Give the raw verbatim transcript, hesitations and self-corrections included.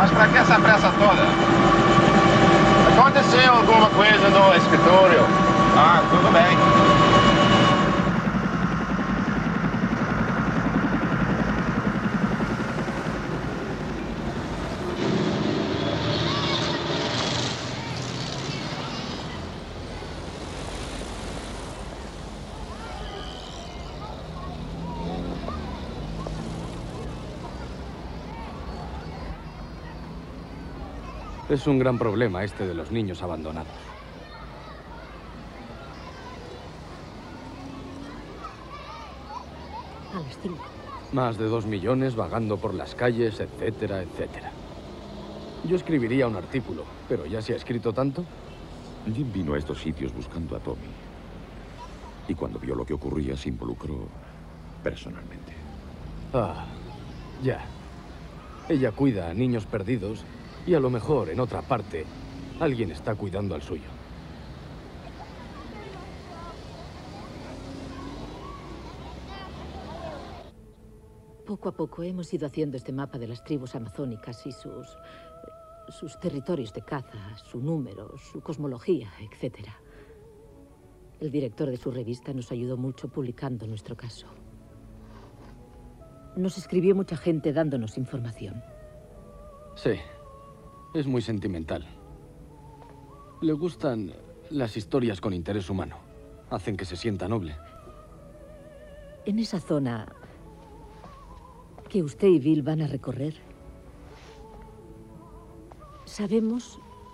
Mas pra que essa pressa toda? Aconteceu alguma coisa no escritório? Ah, tudo bem. Es un gran problema este de los niños abandonados. A las cinco. Más de dos millones vagando por las calles, etcétera, etcétera. Yo escribiría un artículo, pero ya se ha escrito tanto. Jim vino a estos sitios buscando a Tommy. Y cuando vio lo que ocurría, se involucró personalmente. Ah, ya. Ella cuida a niños perdidos y a lo mejor, en otra parte, alguien está cuidando al suyo. Poco a poco hemos ido haciendo este mapa de las tribus amazónicas y sus... sus territorios de caza, su número, su cosmología, etcétera. El director de su revista nos ayudó mucho publicando nuestro caso. Nos escribió mucha gente dándonos información. Sí. Es muy sentimental. Le gustan las historias con interés humano. Hacen que se sienta noble. En esa zona que usted y Bill van a recorrer, sabemos